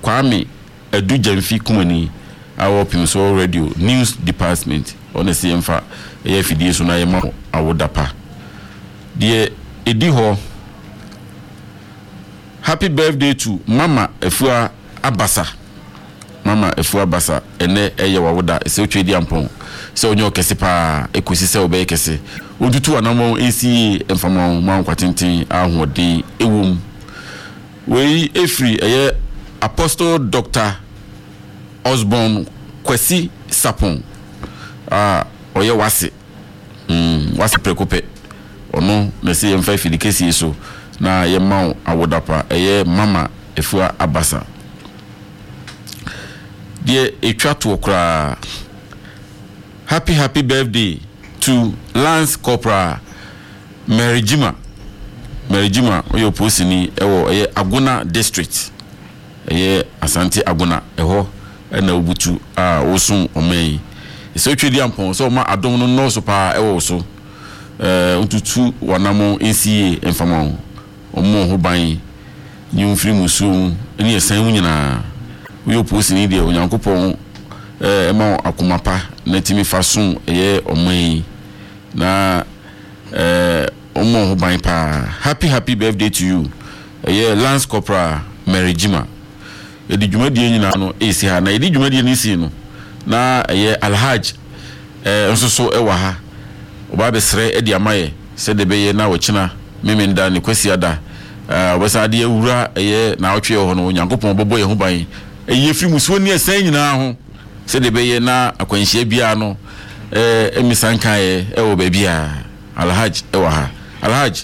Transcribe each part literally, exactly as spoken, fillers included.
Kwame Edu Jamfi Kumani our Pimso Radio News Department on the same fa e fidie so na ye ma awodapa de edi ho. Happy birthday to Mama Efua Abasa. Mama Efua Abasa ene eye wawoda se otwedi ampon se onyo kese pa ekosi se obe kese odutu anamo esi emfama ma kwatenten ahode ewum we efri eye Apostle Doctor Osborne Kwesi Sapon ah oye wase mm wase prekope ono na se emfa fidi kesi so na ye ma awodapa eye Mama Efua Abasa de etwa to okra. Happy happy birthday to Lance Corporal Merijima. Merijima oyo posini ewo eye Aguna district. Eye Asante Aguna eho na obutu a osun omei. So twedi ampon so ma adom no no so pa ewo so. Eh untutu wanamo N C A enfama omo ho ban nyumfiri musu eni esan mu nyina oyo posini de onyankopon eh ema akomapa na timi fason eye omai na eh omo ho ban pa. Happy happy birthday to you eye Lance Corporal Merijima. Edi dwumadie nyina no esi ha na edi dwumadie ni si no na eye Alhaj eh nso so ewa ha oba besre edi amaye se de beye na wochina memenda ne kwasi ada eh obasade ewura eye na otwe ho no Nyankopon bobo ye ho ban eye fi muso ni esan nyina ho se de beye na akwanhia bia no eh emisanka e ewo ba bia Alhaj ewa ha Alhaj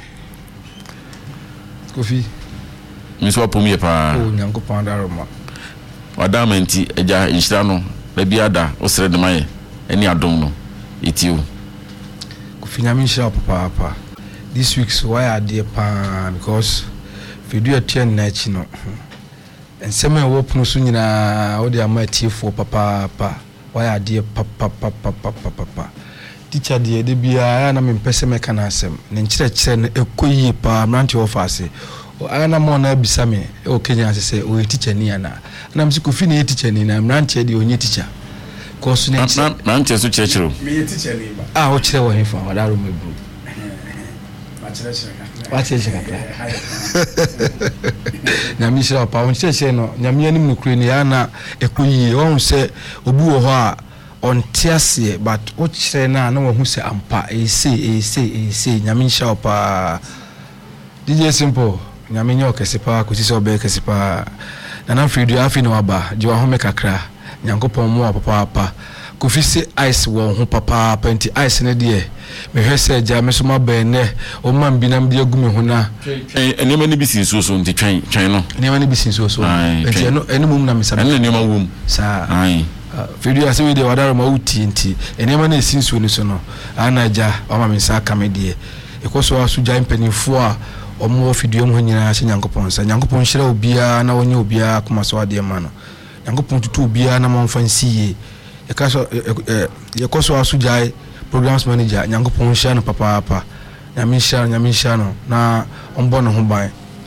Kofi miso pomie pa o Nyankopon daroma wadamenti eja inshira no ba bia da osre de maye eni adom no itiu Kofi nyame nshira papa papa this week so why are there pa because if you do a ten na chi no enseme wo punu so nyina wo de amatifo papa papa why are there papa papa papa papa teacher de de bia na me mpese me kana asem ne nkire kire na ekoyi pa mranti office o ana mo na bisa me o Kenya asese o teacher ni ana na msi Kofi na teacher ni na mranti de onye teacher cause ne mranti so kire kire me teacher ni ba ah o kire wo hefa wadaro mebu What's it? Nyamisha pa on chese no nyame anim no kure ni ana ekoyi won se obu wo ho a on tiase but o kire na na wo hu se ampa e se e se e se nyamisha pa D J Simple nyame nyo kese pa ko sisi obe kese pa na na free do afi no aba ji wa ho me kakra Nyankopon mo papa papa Kofi se ice wo ho papa penti ice ne de me hwese ja me so mabe ne o man bi nam de agumi ho na enema ne bisin so so nti twen twen no enema ne bisin so so enti no ene mum na me sabe enema wum sa ai video ase we de wadaro ma uti nti enema na esin so ni so no ana ja o ma me sa kamedie ekoso asu ja mpanifo a omo video mu nyina se Nyankopon sa Nyankopon hira obia na wonye obia kuma so ade ma no Nyankopon tutu obia na ma mfansiye yakaso yakoso asu ja programs manager Nyankopon hira no papa papa nyamisha nyamisha no na ombo no ho ban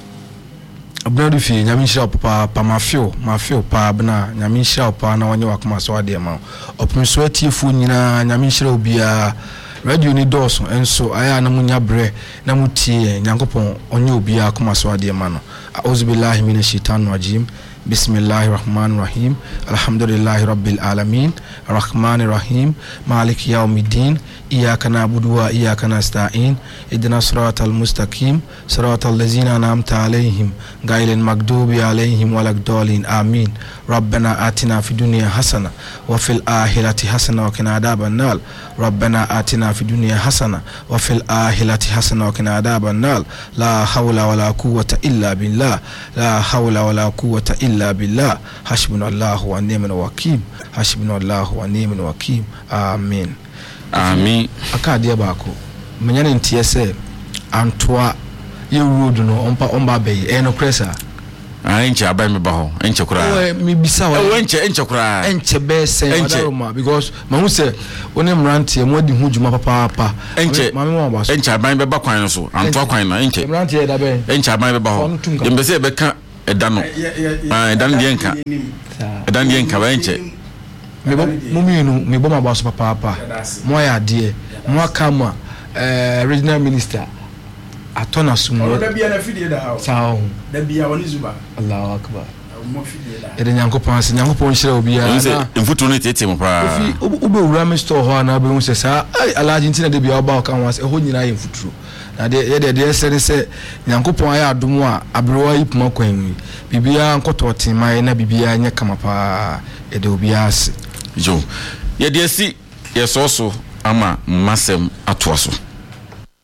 abnadu fi nyamisha papa pa mafio mafio pa bna nyamisha pa na wonye wakoma so ade ma opinso atiefu nyina nyamisha obia radio ni doso enso aya na munya bre na mutie Nyankopon onye obia akoma so ade ma no auzubillahi minash shaitanir rajim bismillahir rahmanir rahim alhamdulillahi rabbil alamin arrahmanir rahim maliki yawmiddin iyyaka na'budu wa iyyaka nasta'in ihdinas siratal mustaqim siratal ladzina an'amta alaihim ghayril maghdubi alaihim waladdallin amin rabbana atina fid dunya hasana wa fil akhirati hasana wa qina adhaban nar rabbana atina fid dunya hasana wa fil akhirati hasana wa qina adhaban nar la hawla wala quwwata illa billah la hawla wala quwwata illa billah hasbunallahu wa ni'mal wakeel hasbunallahu wa ni'mal wakeel amen amen akade baako menyane ntie se antoa ye road no ompa omba bay e no kresa enche abai me ba ho enche kura o mi bisa wa o enche enche kura enche be se wadaroma because mahu se woni mrantie mo di hu juma papa papa enche mame mo ba so enche abai be ba kwan no so antoa kwan na enche mrantie da be enche abai be ba ho yembe se be ka ɛda no ah ɛda no deɛ nka ɛda no deɛ nka ba nkyɛ mebo muminu mebo ma baso papa papa mo ya de mo aka mo eh regional minister atona sumo da bia na fidie da ha sao da bia woni zuba Allahu akbar mo fidie da ede nyankopon se nyankopon hira obi ya na mfutu no tete mo pra ofi ube wura me store ho na be hu se sa ai alaji ntina de bia oba ka ho se ho nyina ye mfuturo na de ye de de se se nyankopon ayi adom a abrewa yipuma kwan bibia nkoto tema na bibia nya kama pa ede obi ase jo ye de si ye so so ama masem atoaso